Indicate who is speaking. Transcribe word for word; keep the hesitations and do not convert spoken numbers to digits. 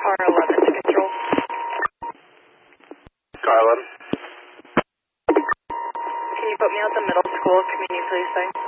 Speaker 1: car eleven to control.
Speaker 2: Car eleven.
Speaker 1: Can you put me at the middle school community police side?